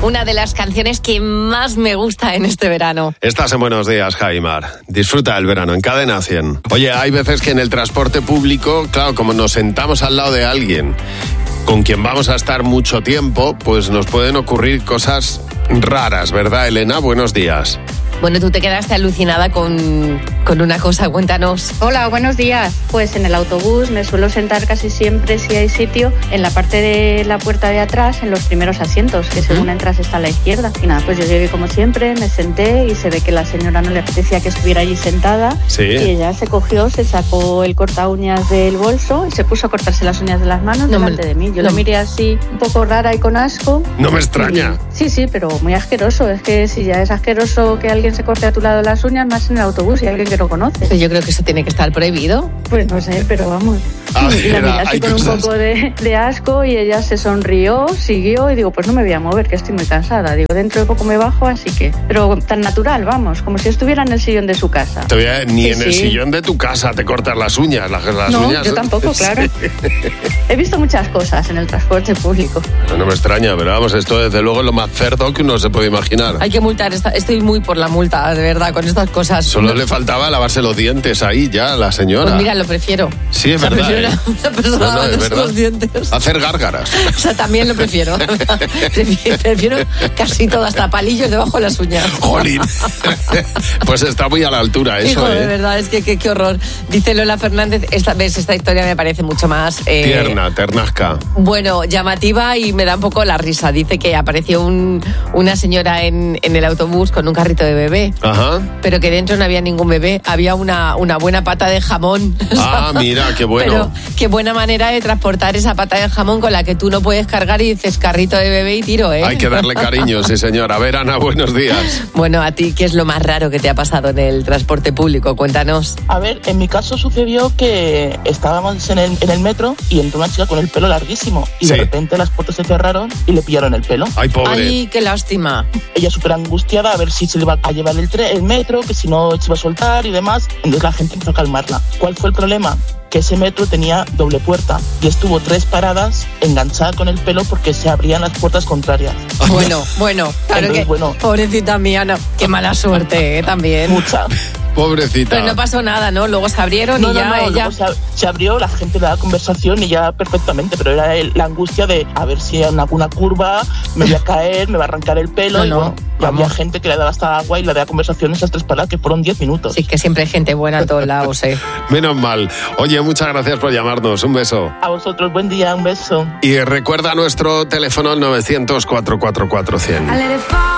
una de las canciones que más me gusta en este verano. Estás en Buenos Días, Jaimar. Disfruta el verano en Cadena 100. Oye, hay veces que en el transporte público, claro, como nos sentamos al lado de alguien con quien vamos a estar mucho tiempo, pues nos pueden ocurrir cosas raras, ¿verdad, Elena? Buenos días. Bueno, tú te quedaste alucinada con una cosa, cuéntanos. Hola, buenos días. Pues en el autobús me suelo sentar casi siempre, si hay sitio, en la parte de la puerta de atrás, en los primeros asientos, que según entras está a la izquierda. Y nada, pues yo llegué como siempre, me senté y se ve que la señora no le apetecía que estuviera allí sentada. Sí. Y ella se cogió, se sacó el corta uñas del bolso y se puso a cortarse las uñas de las manos delante de mí. Yo la miré así, un poco rara y con asco. No me extraña. Sí, pero muy asqueroso. Es que si ya es asqueroso que alguien se corte a tu lado las uñas, más en el autobús y alguien que no conoce. Yo creo que eso tiene que estar prohibido. Pues no sé, pero vamos. Y la miré así con un poco de asco y ella se sonrió, siguió y digo, pues no me voy a mover, que estoy muy cansada. Digo, dentro de poco me bajo, así que... Pero tan natural, vamos, como si estuviera en el sillón de su casa. Ni en el sillón de tu casa te cortas las uñas. Las no, uñas... yo tampoco, claro. He visto muchas cosas en el transporte público. No me extraña, pero vamos, esto desde luego es lo más cerdo que uno se puede imaginar. Hay que multar, estoy muy por la multa, de verdad, con estas cosas. Solo le faltaba lavarse los dientes ahí ya a la señora. Pues mira, lo prefiero. Sí, es verdad. Prefiero una persona lavarse los dientes. Hacer gárgaras. O sea, también lo prefiero. Prefiero casi todo, hasta palillos debajo de las uñas. ¡Jolín! Pues está muy a la altura eso, Hijo, de verdad, es que qué horror. Dice Lola Fernández, esta historia me parece mucho más... ternasca. Bueno, llamativa y me da un poco la risa. Dice que apareció una señora en el autobús con un carrito de bebé. Ajá. Pero que dentro no había ningún bebé, había una buena pata de jamón. Ah, mira, qué bueno. Pero qué buena manera de transportar esa pata de jamón con la que tú no puedes cargar y dices carrito de bebé y tiro, ¿eh? Hay que darle cariño, sí señor. A ver, Ana, buenos días. Bueno, a ti, ¿qué es lo más raro que te ha pasado en el transporte público? Cuéntanos. A ver, en mi caso sucedió que estábamos en el metro y entró una chica con el pelo larguísimo y de repente las puertas se cerraron y le pillaron el pelo. Ay, pobre. Ay, qué lástima. Ella súper angustiada a ver si se le iba a llevar el metro, que si no se iba a soltar y demás. Entonces la gente empezó a calmarla. ¿Cuál fue el problema? Que ese metro tenía doble puerta y estuvo 3 paradas enganchada con el pelo porque se abrían las puertas contrarias. Bueno, claro. Entonces, que pobrecita mía, no, qué mala suerte, también. Mucha. Pobrecita. Pero no pasó nada, ¿no? Luego se abrieron y ya ella... Se abrió, la gente le daba conversación y ya perfectamente, pero era la angustia de a ver si en alguna curva me voy a caer, me va a arrancar el pelo. Y había gente que le daba hasta agua y le daba conversación esas 3 paradas que fueron 10 minutos. Sí, que siempre hay gente buena a todos lados, ¿eh? Menos mal. Oye, muchas gracias por llamarnos. Un beso. A vosotros, buen día, un beso. Y recuerda nuestro teléfono 900 444 100.